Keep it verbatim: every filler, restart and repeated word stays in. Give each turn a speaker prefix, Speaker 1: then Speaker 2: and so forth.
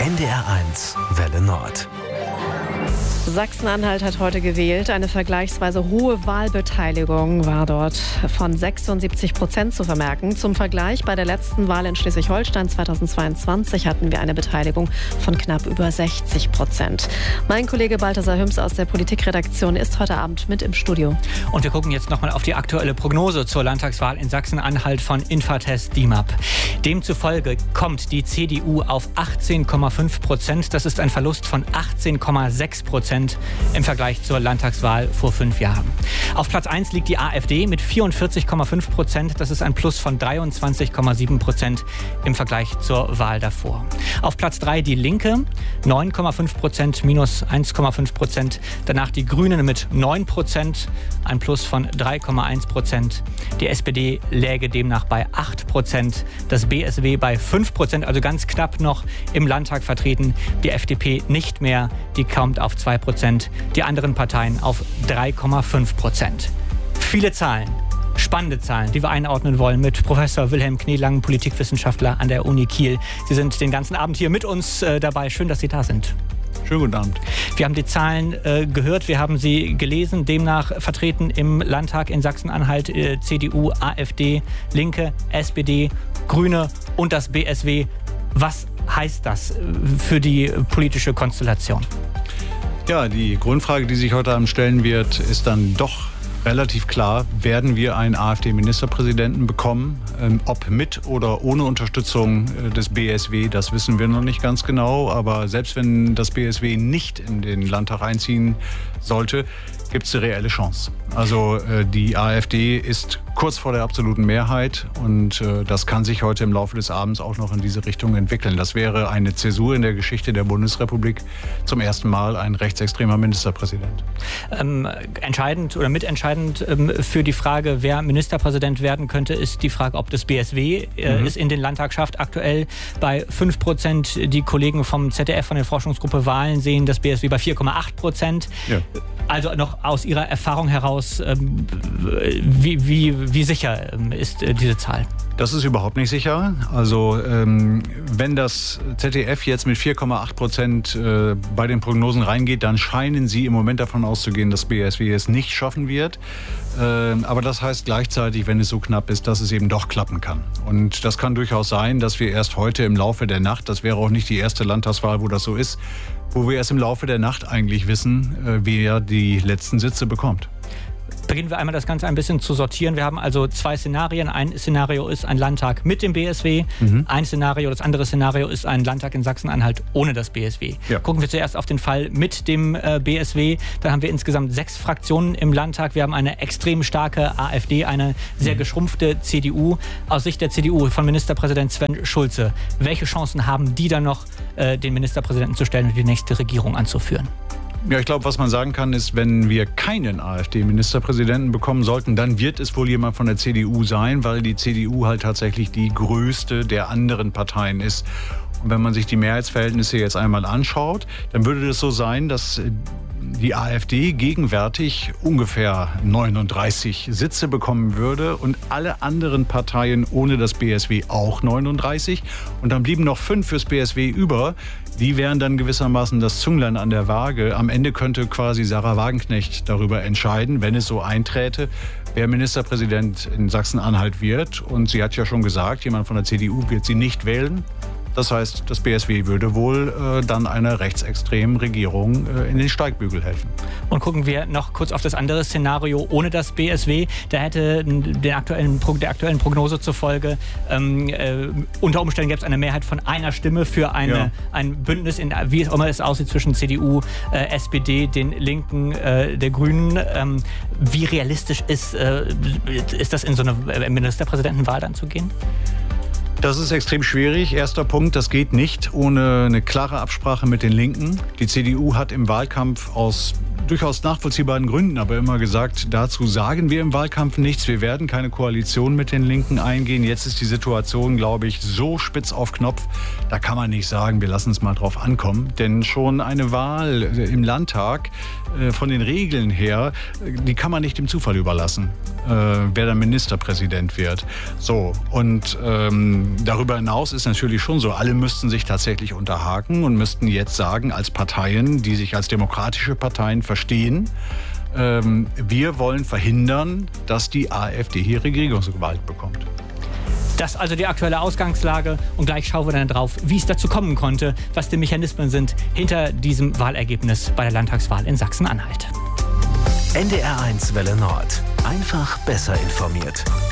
Speaker 1: N D R eins Welle Nord.
Speaker 2: Sachsen-Anhalt hat heute gewählt. Eine vergleichsweise hohe Wahlbeteiligung war dort von sechsundsiebzig Prozent zu vermerken. Zum Vergleich, bei der letzten Wahl in Schleswig-Holstein zweitausendzweiundzwanzig hatten wir eine Beteiligung von knapp über sechzig Prozent. Mein Kollege Balthasar Hüms aus der Politikredaktion ist heute Abend mit im Studio.
Speaker 3: Und wir gucken jetzt nochmal auf die aktuelle Prognose zur Landtagswahl in Sachsen-Anhalt von Infatest D I M A P. Demzufolge kommt die C D U auf achtzehn Komma fünf Prozent. Das ist ein Verlust von achtzehn Komma sechs Prozent im Vergleich zur Landtagswahl vor fünf Jahren. Auf Platz eins liegt die AfD mit vierundvierzig Komma fünf Prozent. Das ist ein Plus von dreiundzwanzig Komma sieben Prozent im Vergleich zur Wahl davor. Auf Platz drei die Linke, neun Komma fünf Prozent, minus eins Komma fünf Prozent. Danach die Grünen mit neun Prozent, ein Plus von drei Komma eins Prozent. Die S P D läge demnach bei acht Prozent. Das B S W bei fünf Prozent, also ganz knapp noch im Landtag vertreten. Die F D P nicht mehr, die kommt auf zwei Prozent. Die anderen Parteien auf drei Komma fünf Prozent. Viele Zahlen, spannende Zahlen, die wir einordnen wollen mit Professor Wilhelm Kneelang, Politikwissenschaftler an der Uni Kiel. Sie sind den ganzen Abend hier mit uns äh, dabei. Schön, dass Sie da sind.
Speaker 4: Schönen guten Abend.
Speaker 3: Wir haben die Zahlen äh, gehört, wir haben sie gelesen. Demnach vertreten im Landtag in Sachsen-Anhalt äh, C D U, AfD, Linke, S P D, Grüne und das B S W. Was heißt das für die politische Konstellation?
Speaker 4: Ja, die Grundfrage, die sich heute Abend stellen wird, ist dann doch relativ klar. Werden wir einen AfD-Ministerpräsidenten bekommen? Ähm, ob mit oder ohne Unterstützung äh, des B S W, das wissen wir noch nicht ganz genau. Aber selbst wenn das B S W nicht in den Landtag einziehen sollte, gibt es eine reelle Chance. Also äh, die AfD ist kurz vor der absoluten Mehrheit und äh, das kann sich heute im Laufe des Abends auch noch in diese Richtung entwickeln. Das wäre eine Zäsur in der Geschichte der Bundesrepublik, zum ersten Mal ein rechtsextremer Ministerpräsident.
Speaker 3: Ähm, entscheidend oder mitentscheidend ähm, für die Frage, wer Ministerpräsident werden könnte, ist die Frage, ob das B S W äh, mhm. es in den Landtag schafft. Aktuell bei fünf Prozent. Die Kollegen vom Z D F, von der Forschungsgruppe Wahlen, sehen das B S W bei vier Komma acht Prozent. Ja. Also noch aus Ihrer Erfahrung heraus, ähm, wie, wie, wie sicher ähm, ist äh, diese Zahl?
Speaker 4: Das ist überhaupt nicht sicher. Also ähm, wenn das Z D F jetzt mit vier Komma acht Prozent äh, bei den Prognosen reingeht, dann scheinen sie im Moment davon auszugehen, dass B S W es nicht schaffen wird. Äh, aber das heißt gleichzeitig, wenn es so knapp ist, dass es eben doch klappen kann. Und das kann durchaus sein, dass wir erst heute im Laufe der Nacht, das wäre auch nicht die erste Landtagswahl, wo das so ist, wo wir erst im Laufe der Nacht eigentlich wissen, äh, wer die letzten Sitze bekommt.
Speaker 3: Beginnen wir einmal das Ganze ein bisschen zu sortieren. Wir haben also zwei Szenarien. Ein Szenario ist ein Landtag mit dem B S W. Mhm. Ein Szenario, das andere Szenario ist ein Landtag in Sachsen-Anhalt ohne das B S W. Ja. Gucken wir zuerst auf den Fall mit dem äh, B S W. Da haben wir insgesamt sechs Fraktionen im Landtag. Wir haben eine extrem starke AfD, eine sehr mhm. geschrumpfte C D U. Aus Sicht der C D U von Ministerpräsident Sven Schulze, welche Chancen haben die dann noch, äh, den Ministerpräsidenten zu stellen und die nächste Regierung anzuführen?
Speaker 4: Ja, ich glaube, was man sagen kann, ist, wenn wir keinen AfD-Ministerpräsidenten bekommen sollten, dann wird es wohl jemand von der C D U sein, weil die C D U halt tatsächlich die größte der anderen Parteien ist. Und wenn man sich die Mehrheitsverhältnisse jetzt einmal anschaut, dann würde es so sein, dass die AfD gegenwärtig ungefähr neununddreißig Sitze bekommen würde und alle anderen Parteien ohne das B S W auch neununddreißig. Und dann blieben noch fünf fürs B S W über. Die wären dann gewissermaßen das Zünglein an der Waage. Am Ende könnte quasi Sarah Wagenknecht darüber entscheiden, wenn es so einträte, wer Ministerpräsident in Sachsen-Anhalt wird. Und sie hat ja schon gesagt, jemand von der C D U wird sie nicht wählen. Das heißt, das B S W würde wohl äh, dann einer rechtsextremen Regierung äh, in den Steigbügel helfen.
Speaker 3: Und gucken wir noch kurz auf das andere Szenario ohne das B S W. Da hätte den aktuellen, der aktuellen Prognose zufolge ähm, äh, unter Umständen gäbe es eine Mehrheit von einer Stimme für eine, ja. ein Bündnis, in, wie es immer es aussieht, zwischen C D U, äh, S P D, den Linken, äh, der Grünen. Ähm, wie realistisch ist, äh, ist das in so eine Ministerpräsidentenwahl dann zu gehen?
Speaker 4: Das ist extrem schwierig. Erster Punkt, das geht nicht ohne eine klare Absprache mit den Linken. Die C D U hat im Wahlkampf aus durchaus nachvollziehbaren Gründen aber immer gesagt, dazu sagen wir im Wahlkampf nichts. Wir werden keine Koalition mit den Linken eingehen. Jetzt ist die Situation, glaube ich, so spitz auf Knopf. Da kann man nicht sagen, wir lassen es mal drauf ankommen. Denn schon eine Wahl im Landtag äh, von den Regeln her, die kann man nicht dem Zufall überlassen, äh, wer dann Ministerpräsident wird. So, und ähm, darüber hinaus ist natürlich schon so, alle müssten sich tatsächlich unterhaken und müssten jetzt sagen, als Parteien, die sich als demokratische Parteien verstehen, ähm, wir wollen verhindern, dass die AfD hier Regierungsgewalt bekommt.
Speaker 3: Das ist also die aktuelle Ausgangslage und gleich schauen wir dann drauf, wie es dazu kommen konnte, was die Mechanismen sind hinter diesem Wahlergebnis bei der Landtagswahl in Sachsen-Anhalt.
Speaker 1: N D R eins Welle Nord. Einfach besser informiert.